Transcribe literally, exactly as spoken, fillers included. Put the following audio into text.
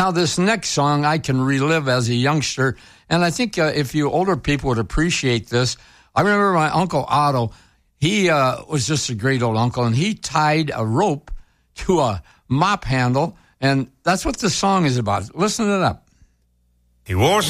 Now, this next song I can relive as a youngster, and I think uh, if you older people would appreciate this. I remember my Uncle Otto. He uh, was just a great old uncle, and he tied a rope to a mop handle, and that's what the song is about. Listen it up. He wore